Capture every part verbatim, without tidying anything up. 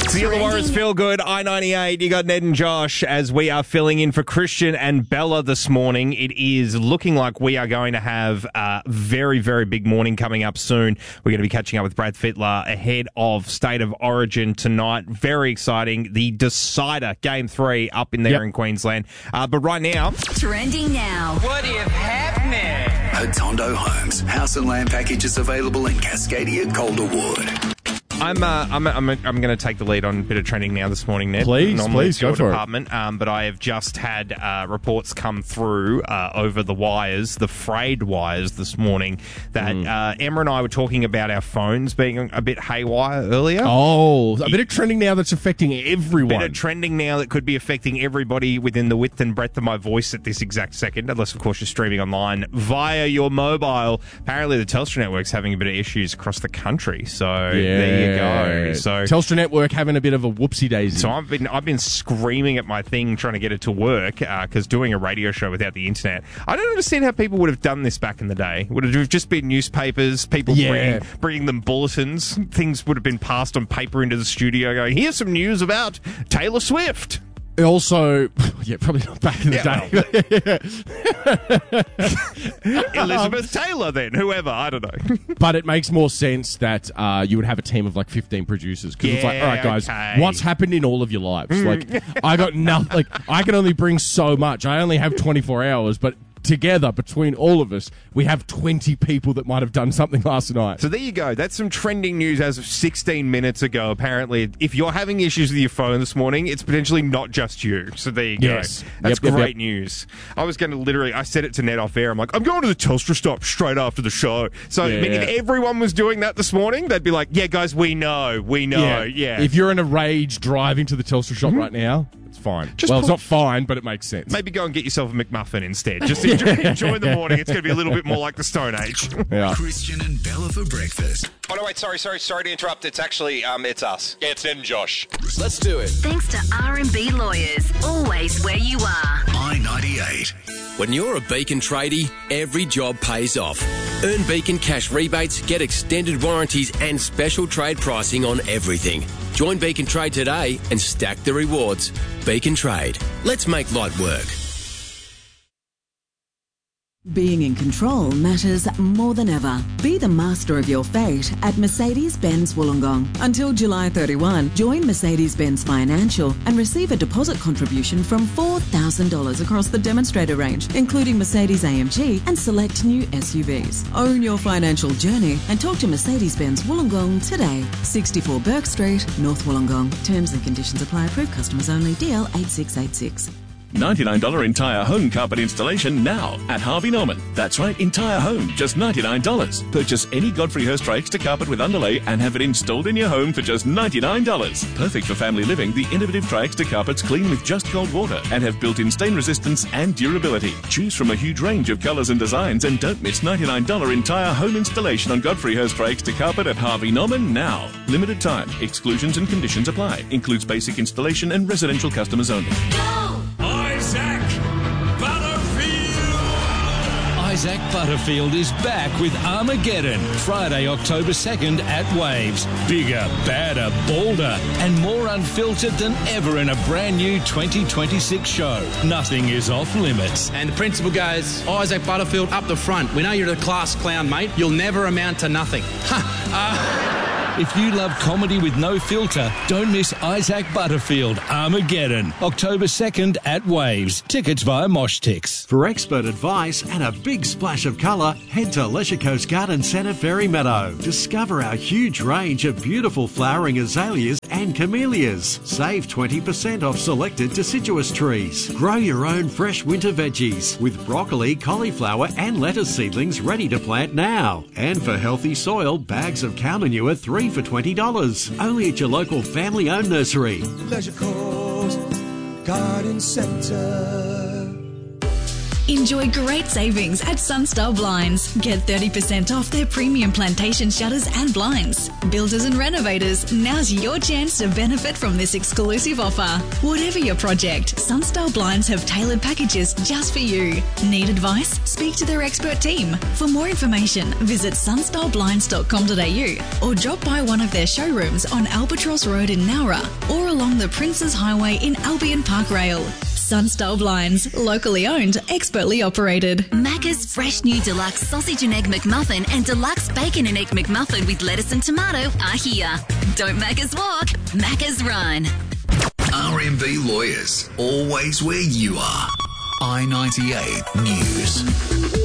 It's the Illawarra's Feel Good, I ninety-eight. You got Ned and Josh as we are filling in for Christian and Bella this morning. It is looking like we are going to have a very, very big morning coming up soon. We're going to be catching up with Brad Fittler ahead of State of Origin tonight. Very exciting. The decider, Game three, up in there yep. in Queensland. Uh, but right now... Trending now. What is happening? Hotondo Homes. House and land packages available in Cascadia, Calderwood. I'm uh, I'm I'm, I'm going to take the lead on a bit of trending now this morning, Ned. Please, Normally please, it's your go for department, it. Um, but I have just had uh, reports come through uh, over the wires, the frayed wires this morning, that mm. uh, Emma and I were talking about our phones being a bit haywire earlier. Oh, a bit of trending now that's affecting everyone. A bit of trending now that could be affecting everybody within the width and breadth of my voice at this exact second, unless, of course, you're streaming online via your mobile. Apparently, the Telstra network's having a bit of issues across the country, so yeah. there you go. So Telstra network having a bit of a whoopsie daisy. So I've been I've been screaming at my thing trying to get it to work because uh, doing a radio show without the internet. I don't understand how people would have done this back in the day. Would it have just been newspapers, people yeah. bringing, bringing them bulletins? Things would have been passed on paper into the studio going, here's some news about Taylor Swift. Also, yeah, probably not back in the yeah, day. Well. Elizabeth Taylor, then, whoever, I don't know. But it makes more sense that uh, you would have a team of like fifteen producers because yeah, it's like, all right, guys, okay. what's happened in all of your lives? Like, I got nothing. Like, I can only bring so much. I only have twenty-four hours, but. Together, between all of us, we have twenty people that might have done something last night. So there you go. That's some trending news as of sixteen minutes ago. Apparently, if you're having issues with your phone this morning, it's potentially not just you. So there you go. Yes. That's yep, great yep, yep. news. I was going to literally, I said it to Ned off air. I'm like, I'm going to the Telstra stop straight after the show. So yeah. I mean, if everyone was doing that this morning, they'd be like, yeah, guys, we know. We know. Yeah. yeah. If you're in a rage driving to the Telstra shop mm-hmm. right now, it's fine. Just well, pull- it's not fine, but it makes sense. Maybe go and get yourself a McMuffin instead. Just enjoy, enjoy the morning. It's going to be a little bit more like the Stone Age. Yeah. Christian and Bella for breakfast. Oh, no, wait, sorry, sorry, sorry to interrupt. It's actually, um, it's us. Yeah, it's Ned and Josh. Let's do it. Thanks to R and B Lawyers. Always where you are. I ninety-eight. When you're a Beacon tradie, every job pays off. Earn Beacon cash rebates, get extended warranties and special trade pricing on everything. Join Beacon Trade today and stack the rewards. Beacon Trade. Let's make light work. Being in control matters more than ever. Be the master of your fate at Mercedes-Benz Wollongong. Until July thirty-first, join Mercedes-Benz Financial and receive a deposit contribution from four thousand dollars across the demonstrator range, including Mercedes A M G and select new S U Vs. Own your financial journey and talk to Mercedes-Benz Wollongong today. sixty-four Burke Street, North Wollongong. Terms and conditions apply. Approved customers only. D L eight six eight six. ninety-nine dollars entire home carpet installation now at Harvey Norman. That's right, entire home, just ninety-nine dollars. Purchase any Godfrey Hirst extra carpet with underlay and have it installed in your home for just ninety-nine dollars. Perfect for family living, the innovative Tri-Extra carpets clean with just cold water and have built-in stain resistance and durability. Choose from a huge range of colours and designs and don't miss ninety-nine dollars entire home installation on Godfrey Hirst Tri-Extra carpet at Harvey Norman now. Limited time. Exclusions and conditions apply. Includes basic installation and residential customers only. Go! Isaac Butterfield! Isaac Butterfield is back with Armageddon, Friday, October second at Waves. Bigger, badder, bolder, and more unfiltered than ever in a brand new twenty twenty-six show. Nothing is off limits. And the principal goes, Isaac Butterfield up the front. We know you're a class clown, mate. You'll never amount to nothing. Ha! uh... If you love comedy with no filter, don't miss Isaac Butterfield, Armageddon, October second at Waves. Tickets via Moshtix. For expert advice and a big splash of colour, head to Leisure Coast Garden Centre Ferry Meadow. Discover our huge range of beautiful flowering azaleas and camellias. Save twenty percent off selected deciduous trees. Grow your own fresh winter veggies with broccoli, cauliflower and lettuce seedlings ready to plant now. And for healthy soil, bags of cow manure three for twenty dollars. Only at your local family-owned nursery. Leisure Coast Garden Centre. Enjoy great savings at Sunstar Blinds. Get thirty percent off their premium plantation shutters and blinds. Builders and renovators, now's your chance to benefit from this exclusive offer. Whatever your project, Sunstar Blinds have tailored packages just for you. Need advice? Speak to their expert team. For more information, visit sunstar blinds dot com dot a u or drop by one of their showrooms on Albatross Road in Nowra or along the Princes Highway in Albion Park Rail. Sunstar Blinds, locally owned, expertly operated. Macca's fresh new deluxe sausage and egg McMuffin and deluxe bacon and egg McMuffin with lettuce and tomato are here. Don't Macca's walk, Macca's run. R M B Lawyers, always where you are. I ninety-eight News.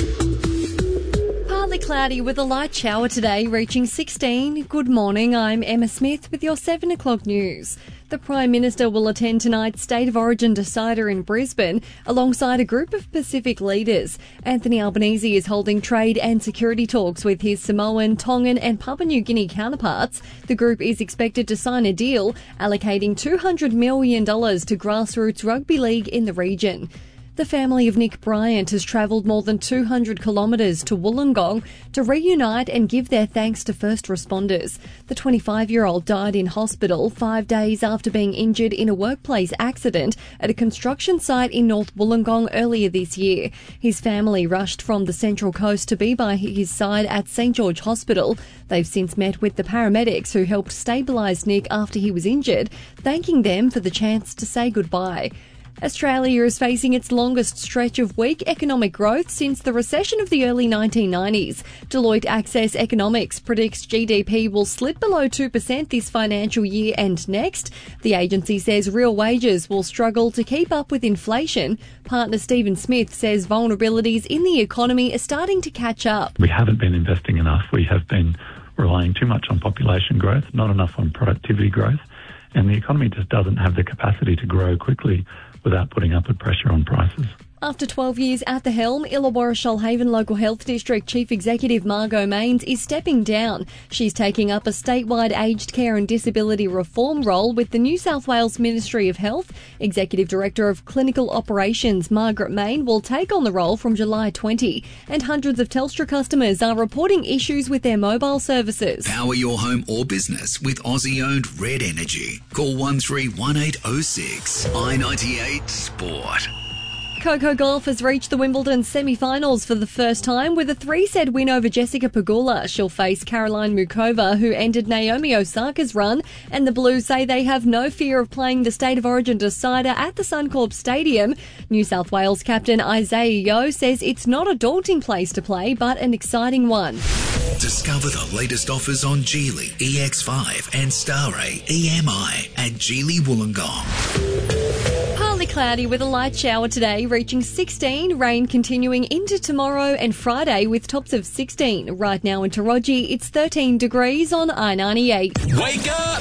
Partly cloudy with a light shower today, reaching sixteen. Good morning, I'm Emma Smith with your seven o'clock news. The Prime Minister will attend tonight's State of Origin decider in Brisbane alongside a group of Pacific leaders. Anthony Albanese is holding trade and security talks with his Samoan, Tongan and Papua New Guinea counterparts. The group is expected to sign a deal allocating two hundred million dollars to grassroots rugby league in the region. The family of Nick Bryant has travelled more than two hundred kilometres to Wollongong to reunite and give their thanks to first responders. The twenty-five-year-old died in hospital five days after being injured in a workplace accident at a construction site in North Wollongong earlier this year. His family rushed from the Central Coast to be by his side at St George Hospital. They've since met with the paramedics who helped stabilise Nick after he was injured, thanking them for the chance to say goodbye. Australia is facing its longest stretch of weak economic growth since the recession of the early nineteen nineties. Deloitte Access Economics predicts G D P will slip below two percent this financial year and next. The agency says real wages will struggle to keep up with inflation. Partner Stephen Smith says vulnerabilities in the economy are starting to catch up. We haven't been investing enough. We have been relying too much on population growth, not enough on productivity growth, and the economy just doesn't have the capacity to grow quickly without putting upward pressure on prices. After twelve years at the helm, Illawarra Shoalhaven Local Health District Chief Executive Margot Maines is stepping down. She's taking up a statewide aged care and disability reform role with the New South Wales Ministry of Health. Executive Director of Clinical Operations Margaret Main will take on the role from July twentieth, and hundreds of Telstra customers are reporting issues with their mobile services. Power your home or business with Aussie-owned Red Energy. Call one three one eight oh six. I ninety-eight Sport. Coco Gauff has reached the Wimbledon semi-finals for the first time with a three-set win over Jessica Pegula. She'll face Caroline Mukova, who ended Naomi Osaka's run, and the Blues say they have no fear of playing the State of Origin decider at the Suncorp Stadium. New South Wales captain Isaiah Yeo says it's not a daunting place to play, but an exciting one. Discover the latest offers on Geely E X five and Starray E M I at Geely Wollongong. Partly cloudy with a light shower today, reaching sixteen. Rain continuing into tomorrow and Friday with tops of sixteen. Right now in Taronga, it's thirteen degrees on I ninety-eight. Wake up!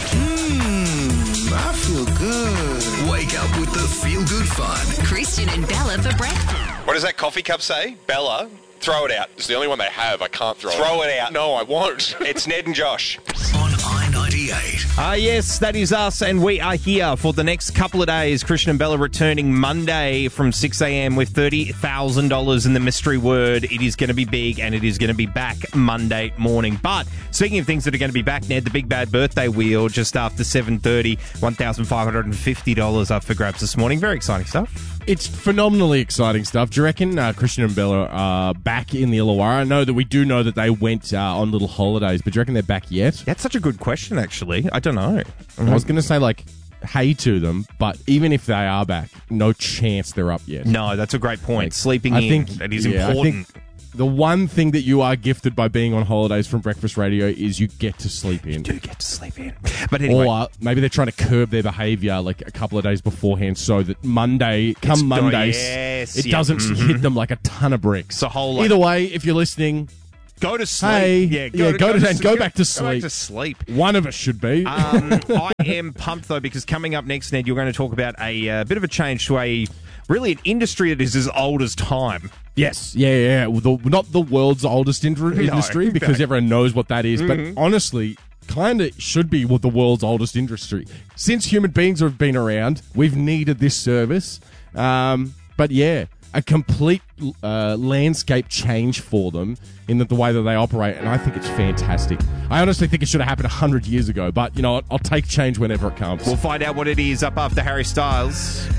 Mmm, I feel good. Wake up with the feel-good fun. Christian and Bella for breakfast. What does that coffee cup say? Bella, throw it out. It's the only one they have. I can't throw, throw it. it out. No, I won't. It's Ned and Josh. On I ninety-eight. Ah, uh, yes, that is us, and we are here for the next couple of days. Christian and Bella returning Monday from six a.m. with thirty thousand dollars in the mystery word. It is going to be big, and it is going to be back Monday morning. But speaking of things that are going to be back, Ned, the Big Bad Birthday Wheel just after seven thirty, one thousand five hundred fifty dollars up for grabs this morning. Very exciting stuff. It's phenomenally exciting stuff. Do you reckon uh, Christian and Bella are back in the Illawarra? I know that we do know that they went uh, on little holidays, but do you reckon they're back yet? That's such a good question, actually. I don't know. I was going to say, like, hey to them, but even if they are back, no chance they're up yet. No, that's a great point. Like, Sleeping I in, think, that is yeah, important. I think the one thing that you are gifted by being on holidays from Breakfast Radio is you get to sleep in. You do get to sleep in. But anyway. Or maybe they're trying to curb their behaviour like a couple of days beforehand so that Monday, come It's- Monday, oh, yes, it yeah. doesn't Mhm. hit them like a ton of bricks. It's a whole lot. Either way, if you're listening, Go to sleep. hey, yeah, yeah, go, to, and go, go back to Go sleep. back to sleep. One of us should be. Um, I am pumped, though, because coming up next, Ned, you're going to talk about a uh, bit of a change to a, really an industry that is as old as time. Yes, yeah, yeah. yeah. Well, the, not the world's oldest indr- industry, No, because no. everyone knows what that is, Mhm. but honestly, kind of should be what the world's oldest industry. Since human beings have been around, we've needed this service. Um, but yeah, a complete uh, landscape change for them in the, the way that they operate, and I think it's fantastic. I honestly think it should have happened one hundred years ago, but, you know, I'll take change whenever it comes. We'll find out what it is up after Harry Styles.